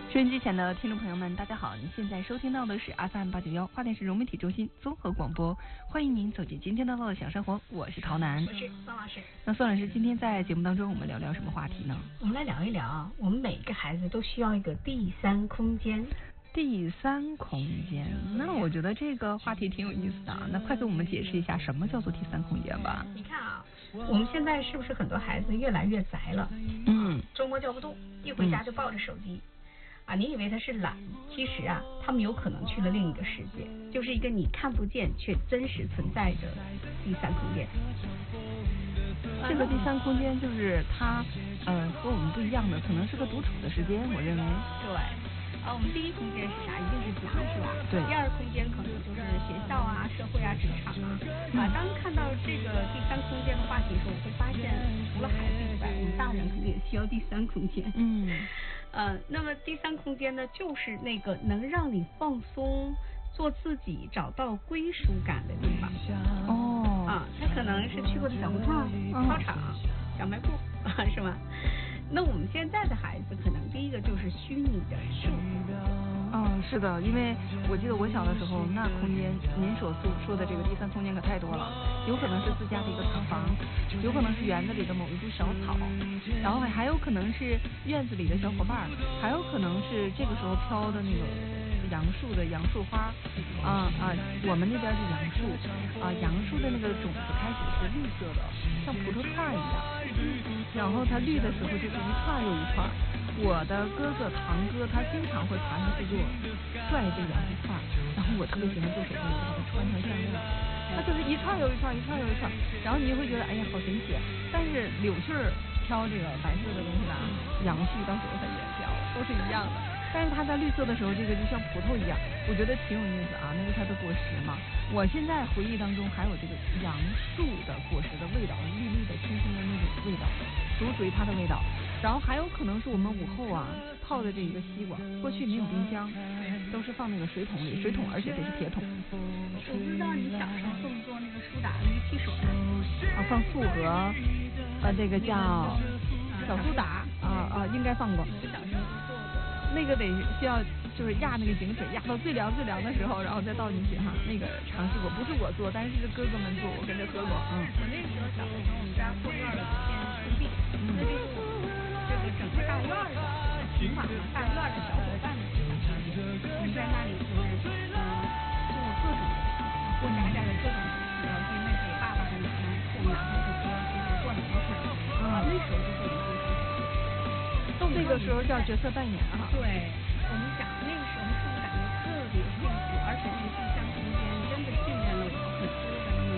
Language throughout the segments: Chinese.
收音机前的听众朋友们，大家好！您现在收听到的是 FM891花莲市融媒体中心综合广播，欢迎您走进今天的乐享生活，我是陶楠， 我是宋老师。 那宋老师，今天在节目当中，我们聊聊什么话题呢？ 我们来聊一聊，我们每个孩子都需要一个第三空间。 第三空间，那我觉得这个话题挺有意思的啊。那快给我们解释一下，什么叫做第三空间吧？ 你看啊，我们现在是不是很多孩子越来越宅了？周末叫不动，一回家就抱着手机。你以为他是懒，其实啊，他们有可能去了另一个世界，就是一个你看不见却真实存在的第三空间。 这个第三空间就是它，和我们不一样的，可能是个独处的时间，我认为。 对。我们第一空间是啥？一定是家，是吧？ 对。 第二空间可能就是学校啊、社会啊、职场啊。当看到这个第三空间的话题的时候，我会发现，除了孩子以外，我们大人肯定也需要第三空间。那么第三空间呢，就是那个能让你放松、做自己、找到归属感的地方。它可能是去过的小胡同、操场、小卖部，是吗？那我们现在的孩子，可能第一个就是虚拟的束缚。 是的，因为我记得我小的时候，那空间您所说的这个第三空间可太多了，有可能是自家的一个厂房，有可能是园子里的某一株小草，然后还有可能是院子里的小伙伴，还有可能是这个时候飘的那个杨树的杨树花，我们那边是杨树，杨树的那个种子开始是绿色的，像葡萄串一样，然后它绿的时候就是一串又一串。我的哥哥堂哥他经常会爬上去做拽这个杨树串，然后我特别喜欢做手工，把它穿成项链，它就是一串又一串，一串又一串，然后你就会觉得哎呀好神奇。但是柳絮挑这个白色的东西吧，杨絮到时候它也挑，都是一样的。但是它在绿色的时候，这个就像葡萄一样，我觉得挺有意思啊，那是它的果实嘛。我现在回忆当中还有这个杨树的果实的味道，绿绿的、清新的那种味道，属于它的味道。然后还有可能是我们午后泡的这一个西瓜，过去没有冰箱，都是放那个水桶里，水桶而且得是铁桶。 我不知道你小时候做不做那个苏打那个汽水放醋和这个叫小苏打应该放过。 我小时候做过。 那个需要就是压那个井水，压到最凉最凉的时候，然后再倒进去哈。那个尝试过，不是我做，但是哥哥们做，我跟着喝过。 我那时候小的时候，我们家后院有一片空地，那就是这个整个大院的平房嘛，大院的小伙伴们我们在那里就是做各种过家家的各种对那给爸爸和奶奶，我们拿回去说就是灌毛水那时候就会有这个时候叫角色扮演哈。 对，我们讲那个时候是不是感觉特别幸福，而且那个第三空间真的训练了我们很多的能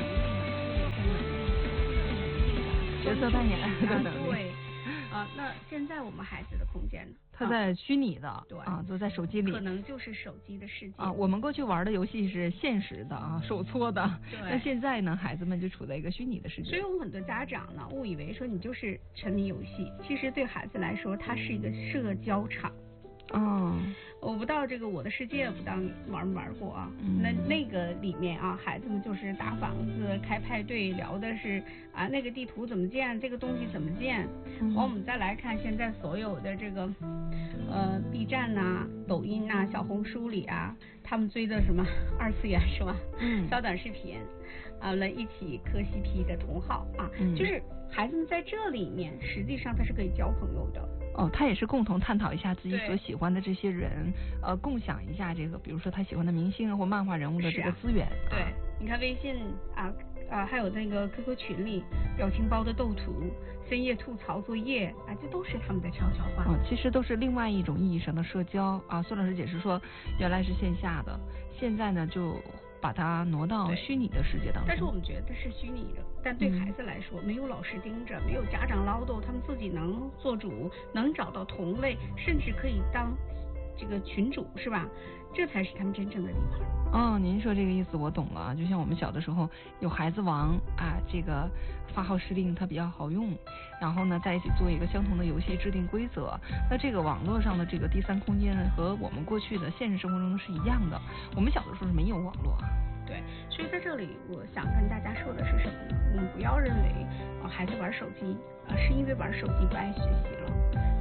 力， 角色扮演的能力。 对。那现在我们孩子的空间呢？ 他在虚拟的， 对都在手机里， 可能就是手机的世界我们过去玩的游戏是现实的手搓的， 对。 那现在呢，孩子们就处在一个虚拟的世界。 所以我们很多家长呢，误以为说你就是沉迷游戏，其实对孩子来说，它是一个社交场。我不知道这个我的世界，不知道你玩没玩过啊？那个里面孩子们就是打房子、开派对，聊的是那个地图怎么建，这个东西怎么建。我们再来看现在所有的这个B 站抖音小红书里他们追的什么2次元是吧？小短视频来一起磕 CP 的同好就是孩子们在这里面，实际上他是可以交朋友的。 他也是共同探讨一下自己所喜欢的这些人，共享一下这个，比如说他喜欢的明星或漫画人物的这个资源。 对，你看微信还有那个 QQ 群里表情包的斗图、深夜吐槽作业这都是他们的悄悄话。 其实都是另外一种意义上的社交孙老师解释说，原来是线下的，现在呢就把它挪到虚拟的世界当中。 但是我们觉得是虚拟的，但对孩子来说，没有老师盯着，没有家长唠叨，他们自己能做主，能找到同类，甚至可以当这个群主，是吧？这才是他们真正的地盘。 您说这个意思我懂了，就像我们小的时候有孩子王这个发号施令它比较好用，然后呢在一起做一个相同的游戏，制定规则。那这个网络上的这个第三空间和我们过去的现实生活中是一样的，我们小的时候是没有网络对，所以在这里我想跟大家说的是什么呢？我们不要认为孩子玩手机是因为玩手机不爱学习了。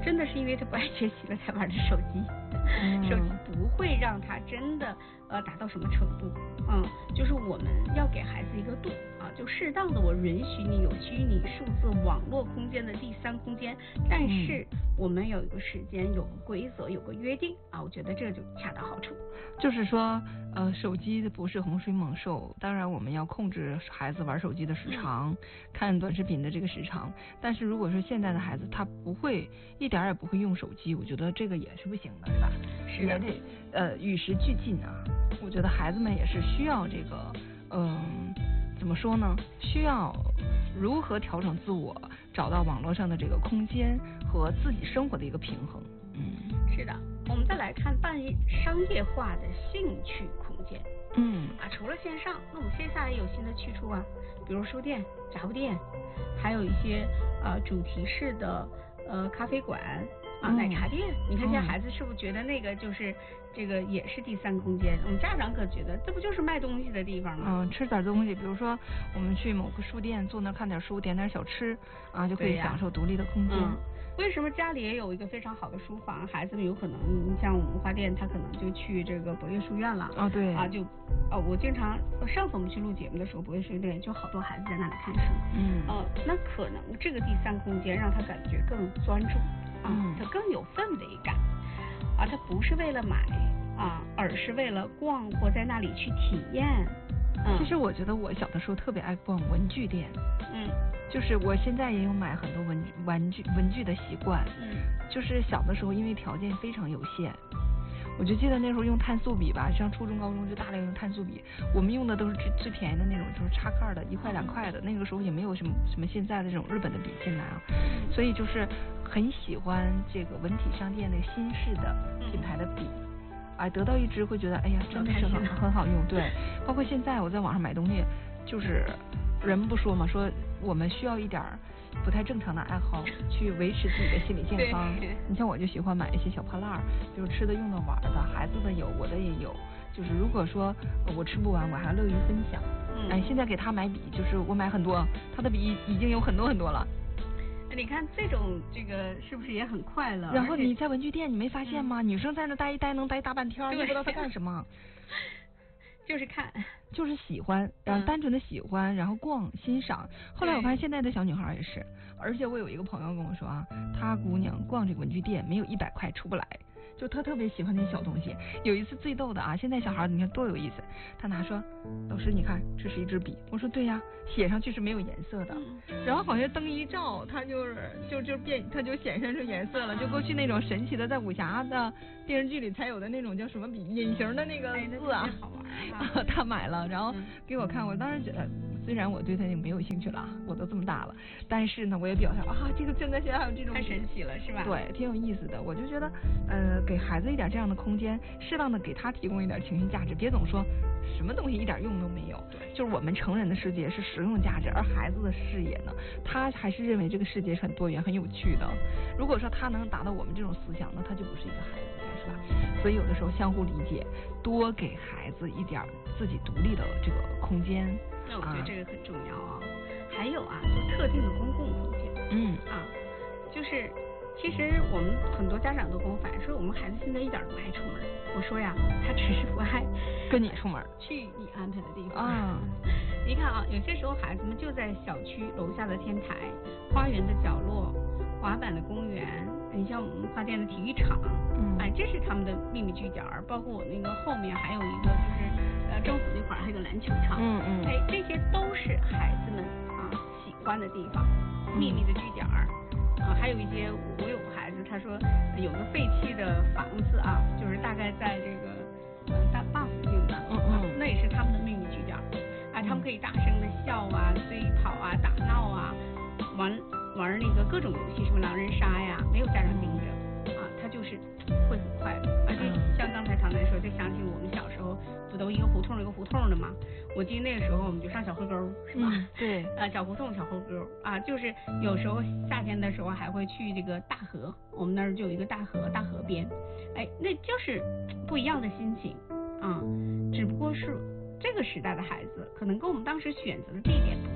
真的是因为他不爱学习了才玩的手机。手机不会让他真的达到什么程度，就是我们要给孩子一个度啊，就适当的我允许你有虚拟数字网络空间的第三空间，但是我们有一个时间，有个规则，有个约定啊，我觉得这就恰到好处。 就是说手机不是洪水猛兽，当然我们要控制孩子玩手机的时长，看短视频的这个时长，但是如果说现在的孩子他不会一点也不会用手机，我觉得这个也是不行的，是吧？ 是的， 也得与时俱进啊。我觉得孩子们也是需要这个怎么说呢？需要如何调整自我，找到网络上的这个空间和自己生活的一个平衡。 是的。我们再来看半商业化的兴趣空间。除了线上，那我们线下也有新的去处啊，比如书店、杂货店，还有一些主题式的咖啡馆奶茶店。你看现在孩子是不是觉得那个就是这个也是第三空间？我们家长可觉得这不就是卖东西的地方吗？ 吃点东西，比如说我们去某个书店坐那看点书，点点小吃啊，就可以享受独立的空间。 为什么家里也有一个非常好的书房？孩子们有可能，你像我们花店，他可能就去这个博悦书院了。 对。 我经常上次我们去录节目的时候，博悦书院就好多孩子在那里看书。那可能这个第三空间让他感觉更专注他更有氛围感他不是为了买而是为了逛或在那里去体验。 其实我觉得我小的时候特别爱逛文具店。就是我现在也有买很多文具的习惯。就是小的时候因为条件非常有限，我就记得那时候用碳素笔吧，上初中高中就大量用碳素笔，我们用的都是最便宜的那种，就是插盖的，1块2块的，那个时候也没有什么现在的这种日本的笔进来所以就是很喜欢这个文体商店那个新式的品牌的笔。得到一支会觉得哎呀真的是很好用。对，包括现在我在网上买东西，就是人不说嘛，说我们需要一点不太正常的爱好去维持自己的心理健康。你像我就喜欢买一些小破烂，比如吃的、用的、玩的，孩子的有，我的也有。就是如果说我吃不完，我还乐于分享。现在给他买笔，就是我买很多，他的笔已经有很多了。 你看这个是不是也很快乐？ 然后你在文具店，你没发现吗？女生在那待一待能待大半天，你不知道她干什么。 就是看， 就是喜欢，然后单纯的喜欢，然后逛欣赏。后来我发现现在的小女孩也是，而且我有一个朋友跟我说她姑娘逛这个文具店没有100块出不来。就他特别喜欢那小东西。有一次最逗的现在小孩你看多有意思，他拿说老师你看这是一支笔，我说对呀，写上去是没有颜色的，然后好像灯一照它它就显现出颜色了，就过去那种神奇的在武侠的电视剧里才有的那种叫什么笔，隐形的那个字他买了然后给我看，我当时觉得虽然我对他也没有兴趣了，我都这么大了，但是呢我也表现这个真的现在还有这种太神奇了是吧？ 对，挺有意思的。我就觉得给孩子一点这样的空间，适当的给他提供一点情绪价值，别总说什么东西一点用都没有。对，就是我们成人的世界是实用价值，而孩子的视野呢，他还是认为这个世界是很多元很有趣的。如果说他能达到我们这种思想，那他就不是一个孩子，是吧？所以有的时候相互理解，多给孩子一点自己独立的这个空间。 那我觉得这个很重要还有就特定的公共空间。就是其实我们很多家长都跟我反映说，我们孩子现在一点都不爱出门。我说呀，他只是不爱跟你出门， 去你安排的地方你看有些时候孩子们就在小区楼下的天台、花园的角落、滑板的公园，你像我们花店的体育场，这是他们的秘密居角。包括我那个后面还有一个就是政府那块还有个篮球场，这些都是孩子们喜欢的地方，秘密的居角。还有一些我有个孩子，他说有个废弃的房子就是大概在这个大坝附近的，那也是他们的秘密居角他们可以大声的笑追跑打闹玩那个各种游戏，什么狼人杀呀，没有家长盯着他就是会很快乐。而且像刚才唐楠说，就想起我们小时候不都一个胡同一个胡同的吗？我记得那个时候我们就上小河沟，是吧？ 对， 小胡同小河沟就是有时候夏天的时候还会去这个大河，我们那儿就有一个大河边，那就是不一样的心情只不过是这个时代的孩子可能跟我们当时选择的地点不一样，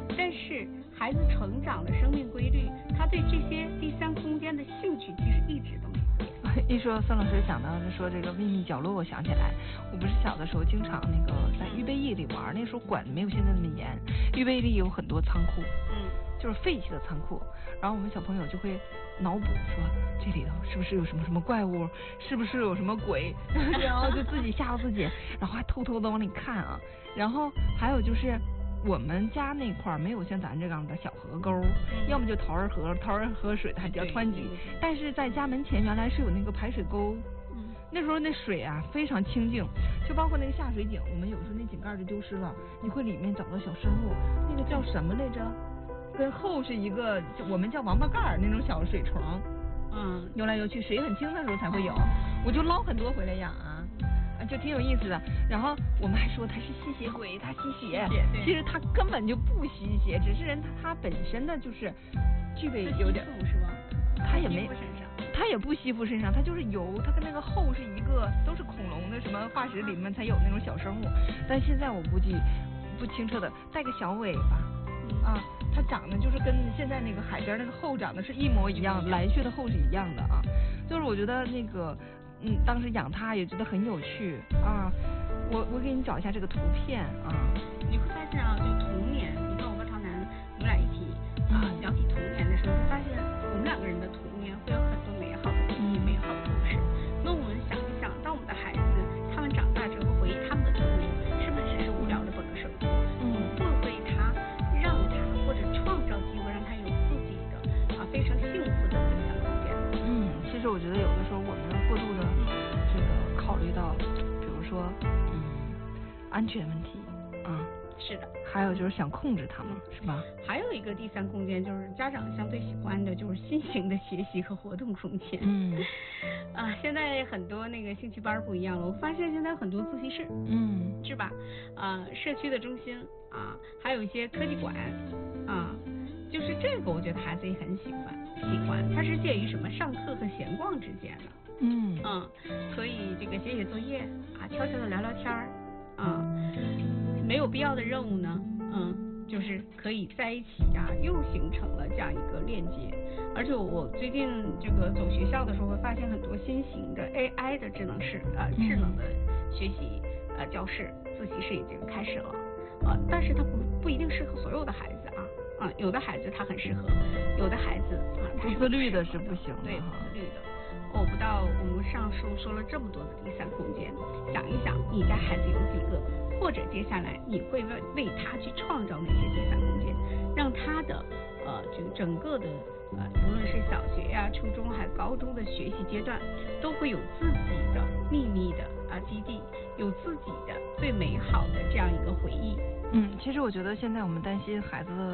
但是孩子成长的生命规律，他对这些第三空间的兴趣其实一直都没变。 一说孙老师想到说这个秘密角落，我想起来，我不是小的时候经常那个在预备役里玩，那时候管的没有现在那么严，预备役有很多仓库，就是废弃的仓库，然后我们小朋友就会脑补说这里头是不是有什么什么怪物，是不是有什么鬼，然后就自己吓唬自己，然后还偷偷的往里看啊。然后还有就是我们家那块没有像咱这样的小河沟，要么就桃儿河水还比较湍急，但是在家门前原来是有那个排水沟，那时候那水啊非常清净，就包括那个下水井，我们有时候那井盖就丢失了，你会里面找到小生物，那个叫什么来着？跟后是一个我们叫王八盖那种小水虫，游来游去，水很清的时候才会有，我就捞很多回来养啊。就挺有意思的，然后我们还说它是吸血鬼，它吸血，其实它根本就不吸血，只是它本身的就是具备有点是吧？ 它也没，它也不吸附身上，它就是油，它跟那个后是一个，都是恐龙的什么化石里面才有那种小生物，但现在我估计不清澈的，带个小尾巴，它长得就是跟现在那个海边那个后长得是一模一样，蓝血的后是一样的啊，就是我觉得那个。当时养它也觉得很有趣啊，我给你找一下这个图片啊。 你会发现啊，就童年，你看我和唐楠，我们俩一起聊起童年的时候，会发现我们两个人的童年会有很多美好的记忆、美好的故事。那我们想一想，当我们的孩子他们长大之后回忆他们的童年，是不是只是无聊的本科生活？会不会让他或者创造机会让他有自己的非常幸福的这样空间？ 其实我觉得有的时候我们过度的这个考虑到，比如说安全问题是的， 还有就是想控制他们，是吧？ 还有一个第三空间就是家长相对喜欢的就是新型的学习和活动空间。现在很多那个兴趣班不一样了，我发现现在有很多自习室，是吧？社区的中心还有一些科技馆就是这个我觉得孩子也很喜欢，它是介于什么上课和闲逛之间的。可以这个写写作业悄悄的聊聊天没有必要的任务呢，就是可以在一起又形成了这样一个链接。而且我最近这个走学校的时候，会发现很多新型的 AI 的智能室智能的学习教室、自习室已经开始了但是它不一定适合所有的孩子有的孩子他很适合，有的孩子他是不自律的是不行的， 对，不自律的。我不到我们上述说了这么多的第三空间，想一想你家孩子有几个，或者接下来你会为他去创造那些第三空间，让他的就整个的无论是小学初中还高中的学习阶段，都会有自己的秘密的基地，有自己的最美好的这样一个回忆。 其实我觉得现在我们担心孩子的